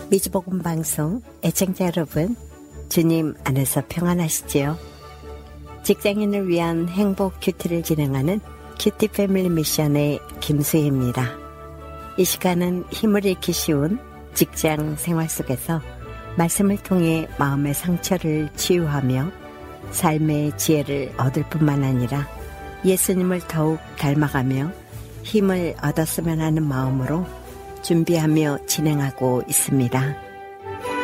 미주복음 방송 애청자 여러분, 주님 안에서 평안하시지요? 직장인을 위한 행복 큐티를 진행하는 큐티 패밀리 미션의 김수희입니다. 이 시간은 힘을 잃기 쉬운 직장 생활 속에서 말씀을 통해 마음의 상처를 치유하며 삶의 지혜를 얻을 뿐만 아니라 예수님을 더욱 닮아가며 힘을 얻었으면 하는 마음으로 준비하며 진행하고 있습니다.